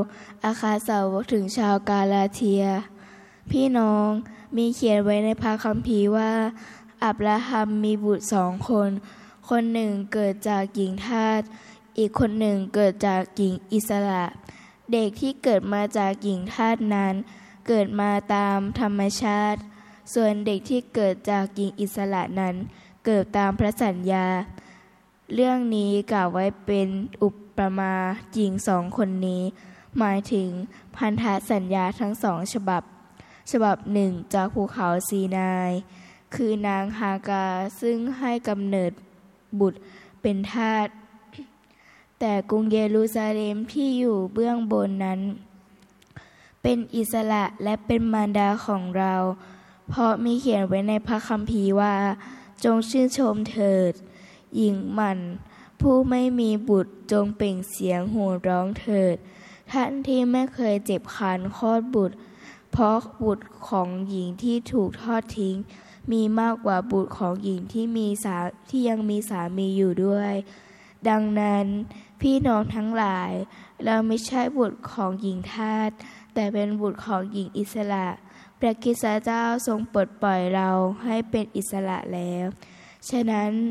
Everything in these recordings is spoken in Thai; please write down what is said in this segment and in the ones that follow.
อาคาสาวกถึงชาวกาลาเทียพี่น้องมีเขียนไว้ในพระคัมภีร์ว่าอับราฮัมมีบุตร2 คนคนหนึ่งเกิดจากหญิงทาสอีกคนหนึ่งเกิดจากหญิงอิสระเด็กที่เกิดมาจากหญิงทาสนั้นเกิดมาตามธรรมชาติส่วนเด็กที่เกิดจากหญิงอิสระนั้นเกิดตามพระสัญญาเรื่องนี้กล่าวไว้เป็นอุปมาหญิง2 คนนี้หมายถึงพันธสัญญาทั้ง2 ฉบับหนึ่งจากภูเขาซีนายคือนางฮากาซึ่งให้กำเนิดบุตรเป็นทาสแต่กรุงเยรูซาเล็มที่อยู่เบื้องบนนั้นเป็นอิสระและเป็นมารดาของเราเพราะมีเขียนไว้ในพระคัมภีร์ว่าจงชื่นชมเถิดหญิงหมั่นผู้ไม่มีบุตรจงเปล่งเสียงโห่ร้องเถิดท่านที่ไม่เคยเจ็บครรภ์คลอดบุตรเพราะบุตรของหญิงที่ถูกทอดทิ้งมีมากกว่าบุตรของหญิงที่ยังมีสามีอยู่ด้วยดังนั้นพี่น้องทั้งหลายเราไม่ใช่บุตรของหญิงทาสแต่เป็นบุตรของหญิงอิสระพระคริสต์เจ้าทรงปลดปล่อยเราให้เป็นอิสระแล้วฉะ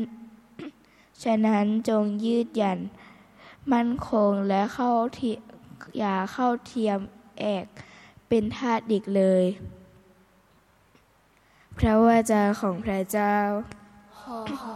นั้นจงยืดหยันมั่นคงและอย่าเข้าเทียมแอกเป็นทาสอีกเลยพระวจนะของพระเจ้า